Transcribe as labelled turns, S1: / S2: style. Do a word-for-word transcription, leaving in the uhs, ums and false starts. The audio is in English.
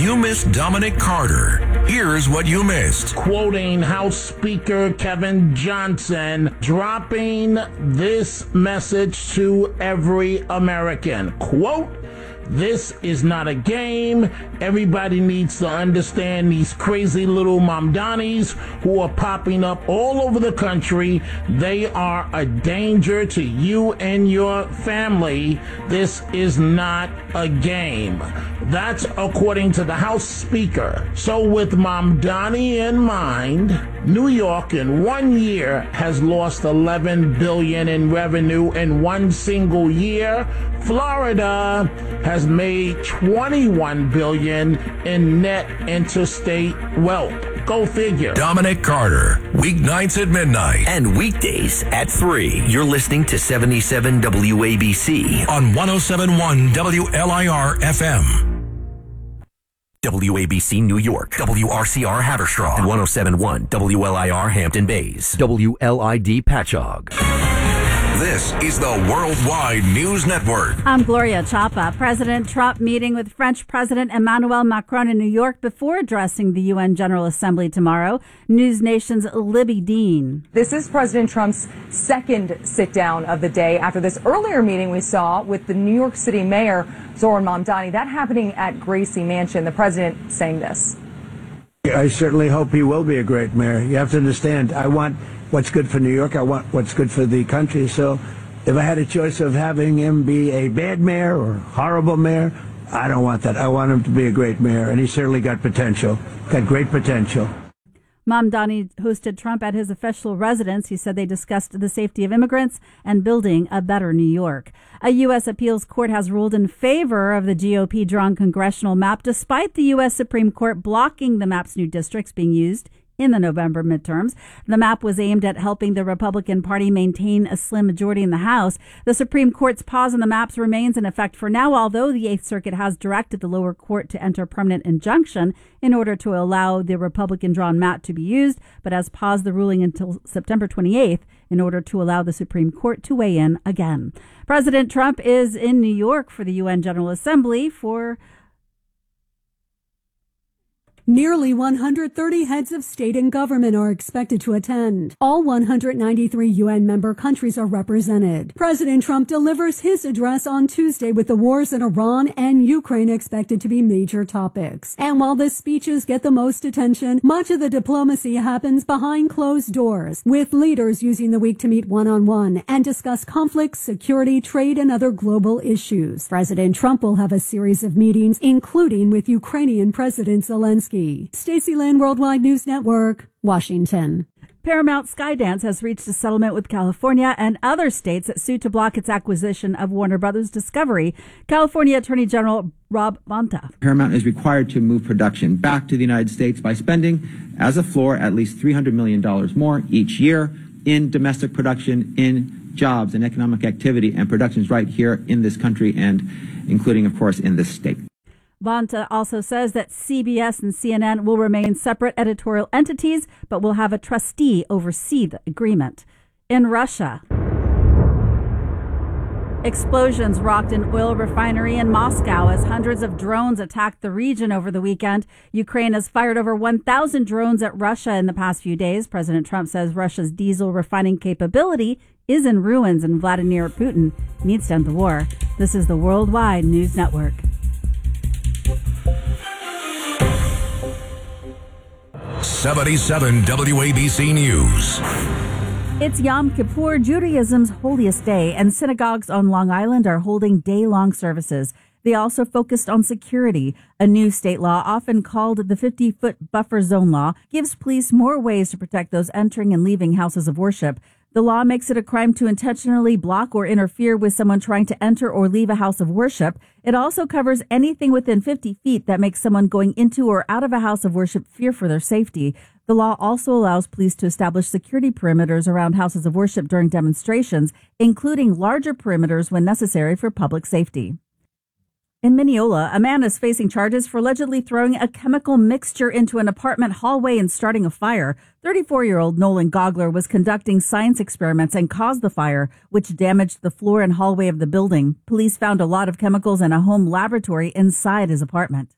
S1: you missed Dominic Carter, here's what you missed.
S2: Quoting House Speaker Kevin Johnson, dropping this message to every American. Quote, "This is not a game. Everybody needs to understand these crazy little Mamdanis who are popping up all over the country. They are a danger to you and your family. This is not a game." That's according to the House Speaker. So with Mamdani in mind, New York in one year has lost eleven billion dollars in revenue in one single year. Florida has made twenty-one billion dollars in net interstate wealth. Go figure.
S1: Dominic Carter, weeknights at midnight.
S3: And weekdays at three. You're listening to seventy-seven W A B C
S1: on one oh seven point one W L I R F M.
S3: W A B C New York, W R C R Haverstraw, and one oh seven point one W L I R Hampton Bays, W L I D Patchogue.
S1: This is the Worldwide News Network.
S4: I'm Gloria Chapa. President Trump meeting with French President Emmanuel Macron in New York before addressing the U N General Assembly tomorrow. News Nation's Libby Dean.
S5: This is President Trump's second sit-down of the day after this earlier meeting we saw with the New York City Mayor, Zohran Mamdani. That happening at Gracie Mansion. The president saying this.
S6: I certainly hope he will be a great mayor. You have to understand, I want what's good for New York. I want what's good for the country. So if I had a choice of having him be a bad mayor or horrible mayor, I don't want that. I want him to be a great mayor, and he certainly got potential, got great potential.
S4: Mamdani hosted Trump at his official residence. He said they discussed the safety of immigrants and building a better New York. A U S appeals court has ruled in favor of the G O P-drawn congressional map, despite the U S Supreme Court blocking the map's new districts being used in the November midterms. The map was aimed at helping the Republican Party maintain a slim majority in the House. The Supreme Court's pause on the maps remains in effect for now, although the Eighth Circuit has directed the lower court to enter a permanent injunction in order to allow the Republican-drawn map to be used, but has paused the ruling until September twenty-eighth in order to allow the Supreme Court to weigh in again. President Trump is in New York for the U N General Assembly for
S7: Nearly one hundred thirty heads of state and government are expected to attend. All one hundred ninety-three U N member countries are represented. President Trump delivers his address on Tuesday with the wars in Iran and Ukraine expected to be major topics. And while the speeches get the most attention, much of the diplomacy happens behind closed doors, with leaders using the week to meet one-on-one and discuss conflicts, security, trade, and other global issues. President Trump will have a series of meetings, including with Ukrainian President Zelensky. Stacey Lynn, Worldwide News Network, Washington.
S4: Paramount Skydance has reached a settlement with California and other states that sued to block its acquisition of Warner Brothers Discovery. California Attorney General Rob Bonta.
S8: Paramount is required to move production back to the United States by spending, as a floor, at least three hundred million dollars more each year in domestic production, in jobs and economic activity and productions right here in this country and including, of course, in this state.
S4: Bonta also says that C B S and C N N will remain separate editorial entities, but will have a trustee oversee the agreement. In Russia, explosions rocked an oil refinery in Moscow as hundreds of drones attacked the region over the weekend. Ukraine has fired over one thousand drones at Russia in the past few days. President Trump says Russia's diesel refining capability is in ruins and Vladimir Putin needs to end the war. This is the Worldwide News Network.
S1: seventy-seven W A B C News.
S4: It's Yom Kippur, Judaism's holiest day, and synagogues on Long Island are holding day-long services. They also focused on security. A new state law, often called the fifty-foot buffer zone law, gives police more ways to protect those entering and leaving houses of worship. The law makes it a crime to intentionally block or interfere with someone trying to enter or leave a house of worship. It also covers anything within fifty feet that makes someone going into or out of a house of worship fear for their safety. The law also allows police to establish security perimeters around houses of worship during demonstrations, including larger perimeters when necessary for public safety. In Mineola, a man is facing charges for allegedly throwing a chemical mixture into an apartment hallway and starting a fire. thirty-four-year-old Nolan Gogler was conducting science experiments and caused the fire, which damaged the floor and hallway of the building. Police found a lot of chemicals in a home laboratory inside his apartment.